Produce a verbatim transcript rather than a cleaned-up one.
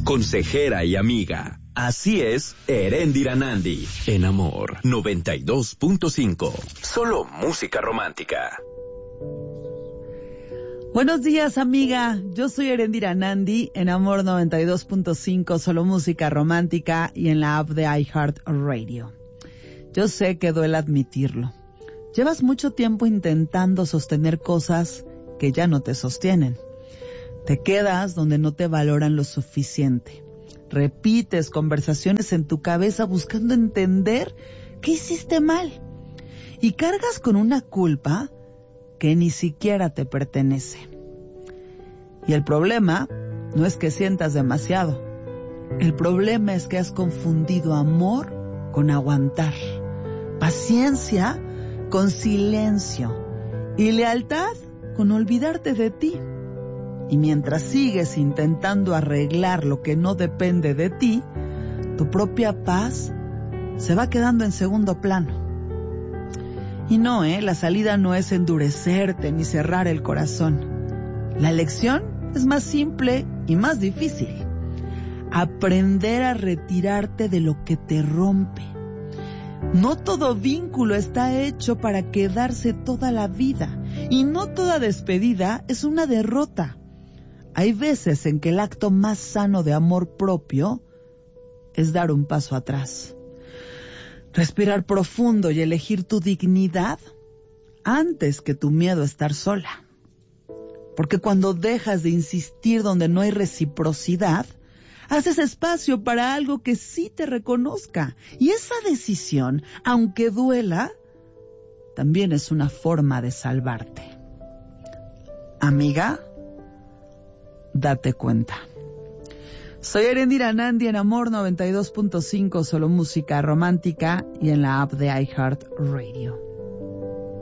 consejera y amiga. Así es, Eréndira Nandi, en Amor noventa y dos punto cinco. Solo música romántica. Buenos días, amiga. Yo soy Eréndira Nandi, en Amor noventa y dos punto cinco, solo música romántica, y en la app de iHeartRadio. Yo sé que duele admitirlo. Llevas mucho tiempo intentando sostener cosas que ya no te sostienen. Te quedas donde no te valoran lo suficiente. Repites conversaciones en tu cabeza buscando entender qué hiciste mal. Y cargas con una culpa que ni siquiera te pertenece. Y el problema no es que sientas demasiado. El problema es que has confundido amor con aguantar, paciencia con silencio y lealtad con olvidarte de ti. Y mientras sigues intentando arreglar lo que no depende de ti, tu propia paz se va quedando en segundo plano. Y no, ¿eh? La salida no es endurecerte ni cerrar el corazón. La lección es más simple y más difícil. Aprender a retirarte de lo que te rompe. No todo vínculo está hecho para quedarse toda la vida. Y no toda despedida es una derrota. Hay veces en que el acto más sano de amor propio es dar un paso atrás. Respirar profundo y elegir tu dignidad antes que tu miedo a estar sola. Porque cuando dejas de insistir donde no hay reciprocidad, haces espacio para algo que sí te reconozca. Y esa decisión, aunque duela, también es una forma de salvarte. Amiga, date cuenta. Soy Eréndira Nandi, en Amor noventa y dos punto cinco, solo música romántica, y en la app de iHeartRadio.